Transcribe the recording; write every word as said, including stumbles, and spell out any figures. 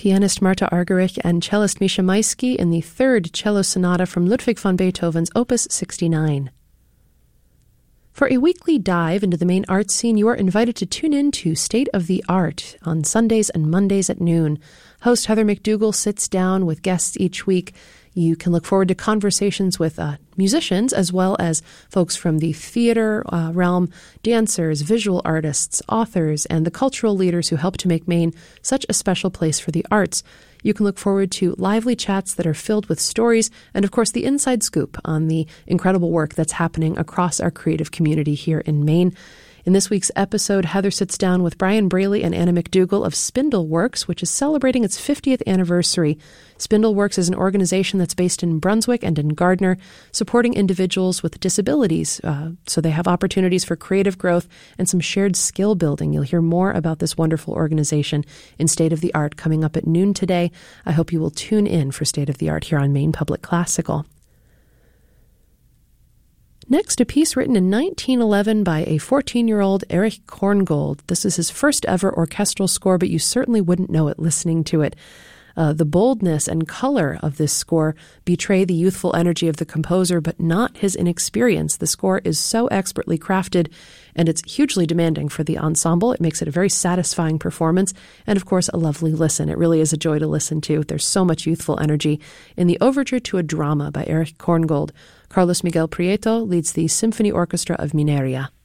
pianist Marta Argerich and cellist Misha Maisky in the third cello sonata from Ludwig van Beethoven's Opus sixty-nine. For a weekly dive into the Maine arts scene, you are invited to tune in to State of the Art on Sundays and Mondays at noon. Host Heather McDougall sits down with guests each week. You can look forward to conversations with uh, musicians as well as folks from the theater uh, realm, dancers, visual artists, authors, and the cultural leaders who help to make Maine such a special place for the arts. You can look forward to lively chats that are filled with stories and, of course, the inside scoop on the incredible work that's happening across our creative community here in Maine. In this week's episode, Heather sits down with Brian Braley and Anna McDougall of Spindle Works, which is celebrating its fiftieth anniversary. Spindle Works is an organization that's based in Brunswick and in Gardner, supporting individuals with disabilities. Uh, so they have opportunities for creative growth and some shared skill building. You'll hear more about this wonderful organization in State of the Art coming up at noon today. I hope you will tune in for State of the Art here on Maine Public Classical. Next, a piece written in nineteen eleven by a fourteen-year-old Erich Korngold. This is his first ever orchestral score, but you certainly wouldn't know it listening to it. Uh, the boldness and color of this score betray the youthful energy of the composer, but not his inexperience. The score is so expertly crafted, and it's hugely demanding for the ensemble. It makes it a very satisfying performance, and of course, a lovely listen. It really is a joy to listen to. There's so much youthful energy in the Overture to a Drama by Erich Korngold. Carlos Miguel Prieto leads the Symphony Orchestra of Mineria.